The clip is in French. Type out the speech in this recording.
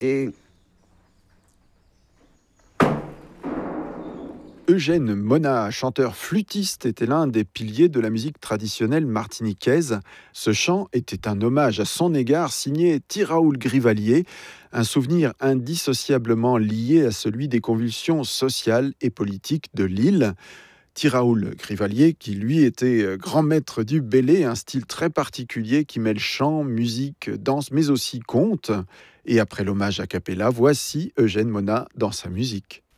Et Eugène Mona, chanteur flûtiste, était l'un des piliers de la musique traditionnelle martiniquaise. Ce chant était un hommage à son égard signé Tiraoul Grivalier, un souvenir indissociablement lié à celui des convulsions sociales et politiques de l'île. Tiraoul Grivalier, qui lui était grand maître du bélé, un style très particulier qui mêle chant, musique, danse, mais aussi conte. Et après l'hommage a cappella, voici Eugène Mona dans sa musique.